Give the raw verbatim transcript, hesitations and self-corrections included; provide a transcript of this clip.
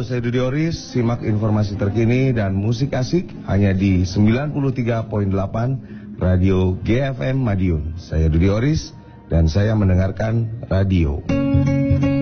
saya Dudi Oris. Simak informasi terkini dan musik asik hanya di sembilan puluh tiga koma delapan Radio G F M Madiun. Saya Dudi Oris dan saya mendengarkan radio.